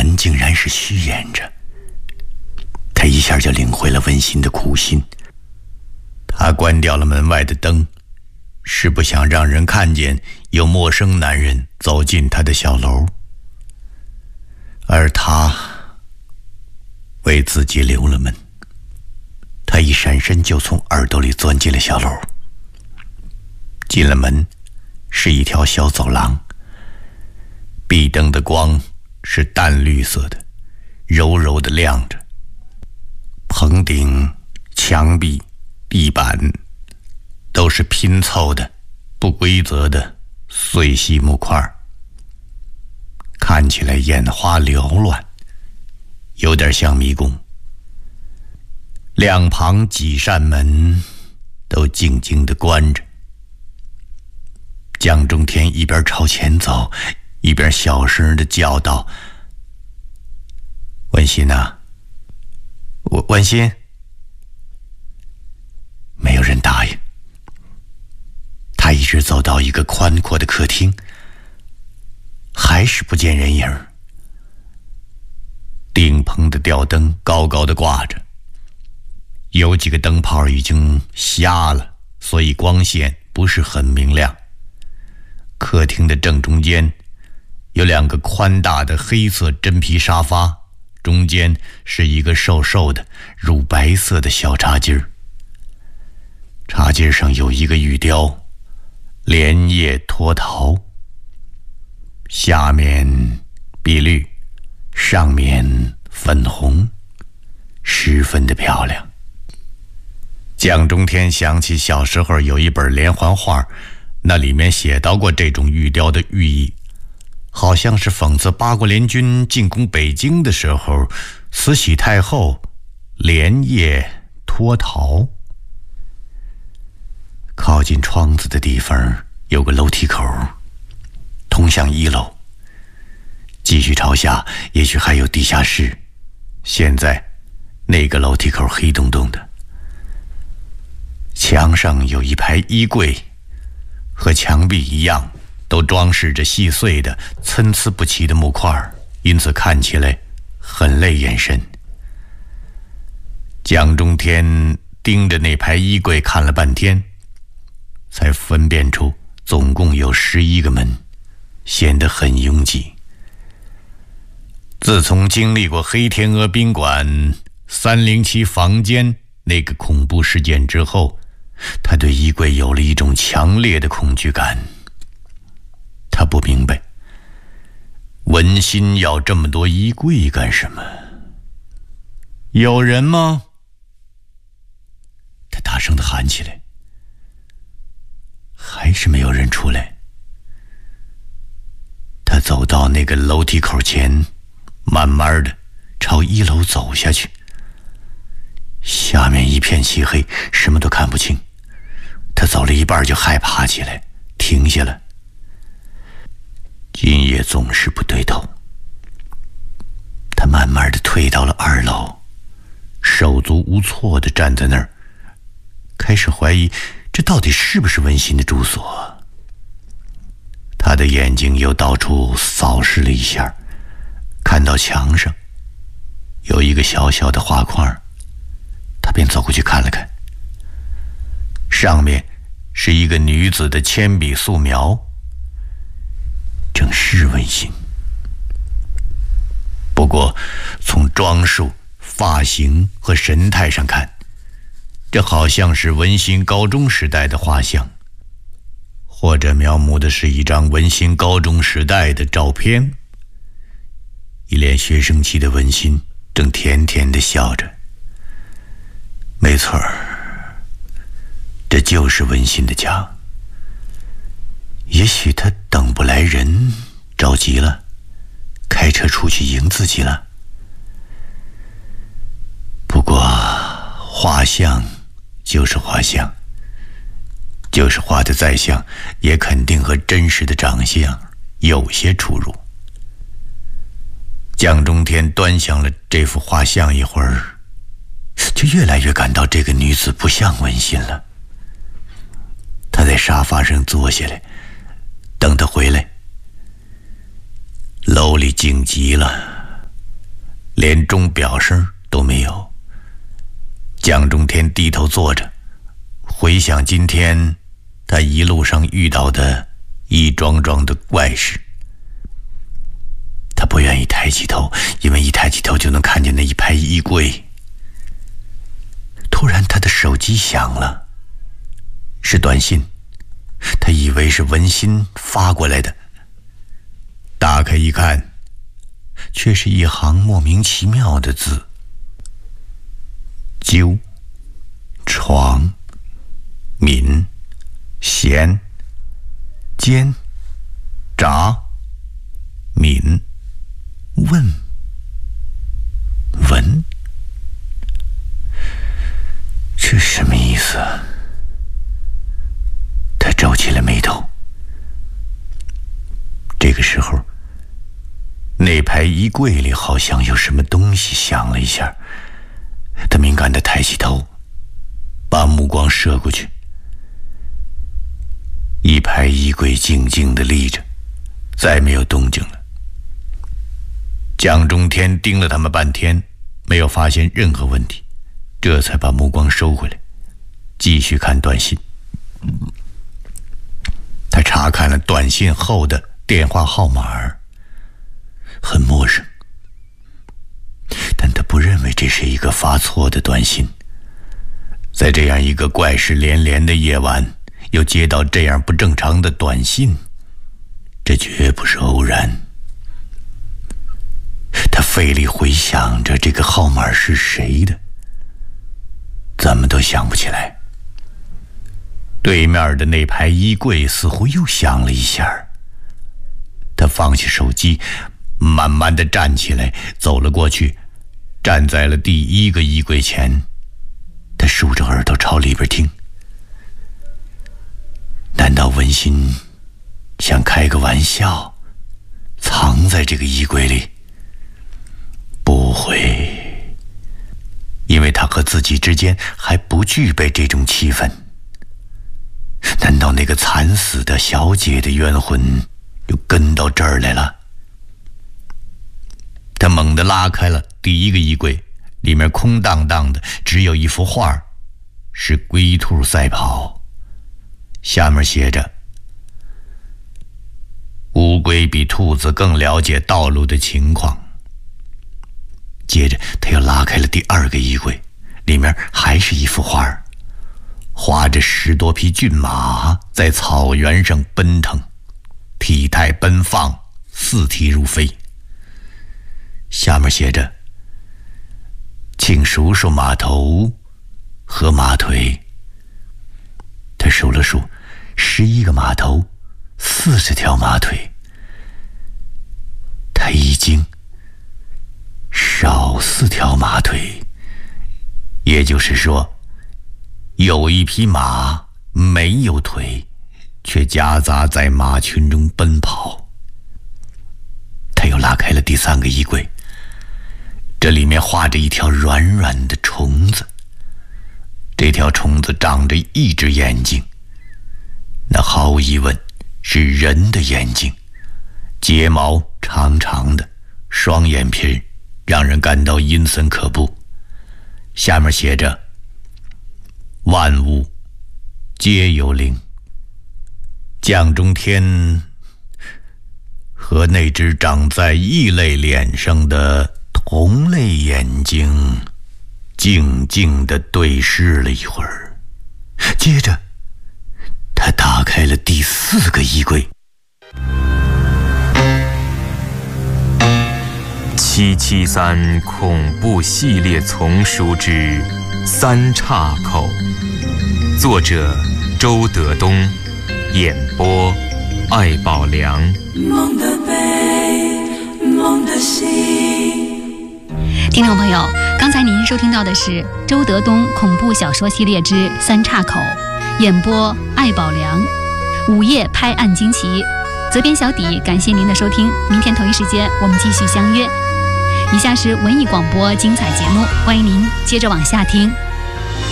门竟然是虚掩着。他一下就领会了温馨的苦心。他关掉了门外的灯，是不想让人看见有陌生男人走进他的小楼，而他为自己留了门。他一闪身就从耳朵里钻进了小楼。进了门，是一条小走廊，壁灯的光是淡绿色的，柔柔地亮着。棚顶、墙壁、地板都是拼凑的不规则的碎细木块，看起来眼花缭乱，有点像迷宫。两旁几扇门都静静地关着。江中天一边朝前走，一边小声地叫道：“文心啊，文心。”没有人答应。他一直走到一个宽阔的客厅，还是不见人影。顶棚的吊灯高高的挂着，有几个灯泡已经瞎了，所以光线不是很明亮。客厅的正中间有两个宽大的黑色真皮沙发，中间是一个瘦瘦的乳白色的小茶几儿。茶几上有一个玉雕，莲叶脱桃，下面碧绿，上面粉红，十分的漂亮。江中天想起小时候有一本连环画，那里面写到过这种玉雕的寓意，好像是讽刺八国联军进攻北京的时候，慈禧太后莲叶脱桃。靠近窗子的地方有个楼梯口，通向1楼。继续朝下，也许还有地下室。现在那个楼梯口黑洞洞的，墙上有一排衣柜，和墙壁一样，都装饰着细碎的参差不齐的木块，因此看起来很累眼神。江中天盯着那排衣柜看了半天，才分辨出总共有11个门，显得很拥挤。自从经历过黑天鹅宾馆307房间那个恐怖事件之后，他对衣柜有了一种强烈的恐惧感。他不明白，文心要这么多衣柜干什么？有人吗？他大声地喊起来。还是没有人出来。他走到那个楼梯口前，慢慢的朝1楼走下去。下面一片漆黑，什么都看不清。他走了一半就害怕起来，停下了。今夜总是不对头。他慢慢的退到了2楼，手足无措的站在那儿，开始怀疑这到底是不是文心的住所。他的眼睛又到处扫视了一下，看到墙上有一个小小的画框，他便走过去看了看。上面是一个女子的铅笔素描，正是文心。不过从装束、发型和神态上看，这好像是文心高中时代的画像，或者描摹的是一张文心高中时代的照片。一脸学生气的文心正甜甜地笑着。没错，这就是文心的家。也许他等不来人，着急了，开车出去迎自己了。不过画像就是画像，就是画的再像，也肯定和真实的长相有些出入。江中天端详了这幅画像一会儿，就越来越感到这个女子不像文心了。他在沙发上坐下来，等她回来。楼里静极了， 连钟表声都没有。蒋中天低头坐着，回想今天他一路上遇到的一桩桩的怪事。他不愿意抬起头，因为一抬起头就能看见那一排衣柜。突然他的手机响了，是短信，他以为是文心发过来的，打开一看，却是一行莫名其妙的字：纠、床、敏、闲、奸、札、敏、问、文。这什么意思？他皱起了眉头。这个时候，那排衣柜里好像有什么东西响了一下，他敏感地抬起头，把目光射过去。一排衣柜静静地立着，再没有动静了。蒋中天盯了他们半天，没有发现任何问题，这才把目光收回来，继续看短信。他查看了短信后的电话号码，很陌生，但他不认为这是一个发错的短信。在这样一个怪事连连的夜晚，又接到这样不正常的短信，这绝不是偶然。他费力回想着这个号码是谁的，怎么都想不起来。对面的那排衣柜似乎又响了一下，他放下手机，慢慢地站起来，走了过去，站在了第一个衣柜前。他竖着耳朵朝里边听。难道文心想开个玩笑，藏在这个衣柜里？不会，因为他和自己之间还不具备这种气氛。难道那个惨死的小姐的冤魂又跟到这儿来了？他猛地拉开了第一个衣柜，里面空荡荡的，只有一幅画，是龟兔赛跑，下面写着：乌龟比兔子更了解道路的情况。接着他又拉开了第二个衣柜，里面还是一幅画，画着10多匹骏马在草原上奔腾，体态奔放，四蹄如飞。下面写着：请数数马头和马腿。他数了数，11个马头，40条马腿。他一惊，少4条马腿，也就是说，有一匹马没有腿，却夹杂在马群中奔跑。他又拉开了第3个衣柜，这里面画着一条软软的虫子，这条虫子长着一只眼睛，那毫无疑问是人的眼睛，睫毛长长的，双眼皮，让人感到阴森可怖。下面写着：万物皆有灵。蒋中天和那只长在异类脸上的同类眼睛静静地对视了一会儿，接着他打开了第4个衣柜。 773恐怖系列丛书之三岔口，作者周德东，演播艾宝良。 梦的悲，梦的喜。 听众朋友，刚才您收听到的是周德东恐怖小说系列之三岔口，演播艾宝良，午夜拍案惊奇，责编小底。感谢您的收听，明天同一时间我们继续相约。以下是文艺广播精彩节目，欢迎您接着往下听。